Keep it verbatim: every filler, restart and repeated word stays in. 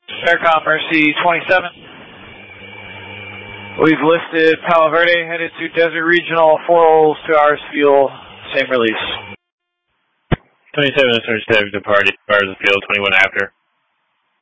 Aircom R C twenty-seven. We've listed Palo Verde, headed to Desert Regional, four holes, two hours fuel, same release. twenty-seven, search departed, bars of field, twenty-one after.